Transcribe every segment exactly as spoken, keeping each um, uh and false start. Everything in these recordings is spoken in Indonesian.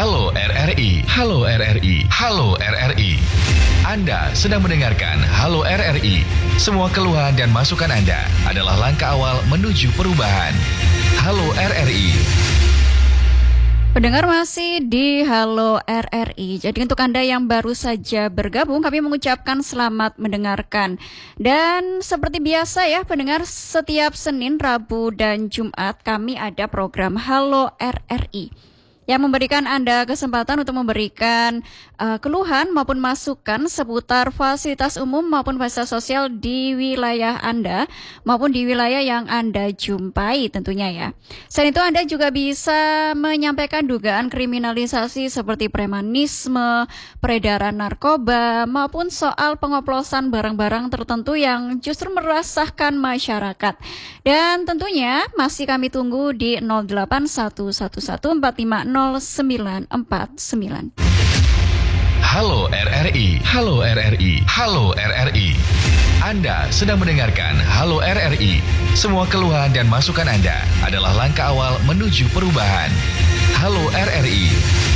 Halo R R I, Halo R R I, Halo R R I. Anda sedang mendengarkan Halo R R I. Semua keluhan dan masukan Anda adalah langkah awal menuju perubahan. Halo R R I. Pendengar masih di Halo R R I. Jadi untuk Anda yang baru saja bergabung, kami mengucapkan selamat mendengarkan. Dan seperti biasa ya pendengar, setiap Senin, Rabu, dan Jumat kami ada program Halo R R I yang memberikan Anda kesempatan untuk memberikan uh, keluhan maupun masukan seputar fasilitas umum maupun fasilitas sosial di wilayah Anda maupun di wilayah yang Anda jumpai tentunya ya. Selain itu Anda juga bisa menyampaikan dugaan kriminalisasi seperti premanisme, peredaran narkoba maupun soal pengoplosan barang-barang tertentu yang justru meresahkan masyarakat. Dan tentunya masih kami tunggu di nol delapan satu satu satu empat lima nol sembilan empat sembilan. Halo R R I, Halo R R I, Halo R R I. Anda sedang mendengarkan Halo R R I. Semua keluhan dan masukan Anda adalah langkah awal menuju perubahan. Halo R R I.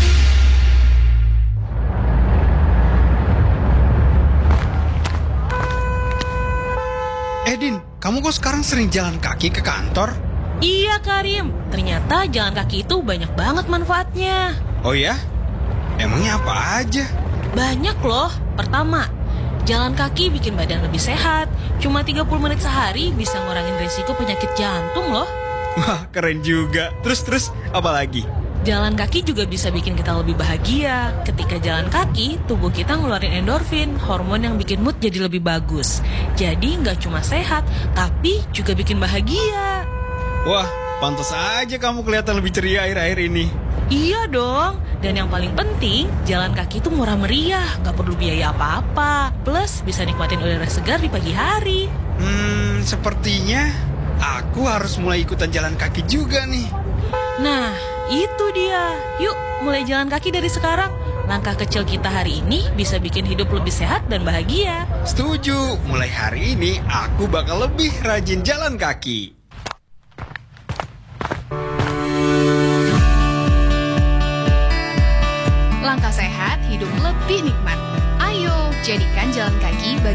Edin, kamu kok sekarang sering jalan kaki ke kantor? Iya Karim, ternyata jalan kaki itu banyak banget manfaatnya. Oh ya? Emangnya apa aja? Banyak loh. Pertama, jalan kaki bikin badan lebih sehat. Cuma tiga puluh menit sehari bisa ngurangin risiko penyakit jantung loh. Wah, keren juga. Terus-terus, apa lagi? Jalan kaki juga bisa bikin kita lebih bahagia. Ketika jalan kaki, tubuh kita ngeluarin endorfin, hormon yang bikin mood jadi lebih bagus. Jadi nggak cuma sehat, tapi juga bikin bahagia. Wah, pantas aja kamu kelihatan lebih ceria akhir-akhir ini. Iya dong, dan yang paling penting, jalan kaki itu murah meriah, gak perlu biaya apa-apa. Plus, bisa nikmatin udara segar di pagi hari. Hmm, sepertinya aku harus mulai ikutan jalan kaki juga nih. Nah, itu dia. Yuk, mulai jalan kaki dari sekarang. Langkah kecil kita hari ini bisa bikin hidup lebih sehat dan bahagia. Setuju, mulai hari ini aku bakal lebih rajin jalan kaki. Langkah sehat, hidup lebih nikmat. Ayo, jadikan jalan kaki bagian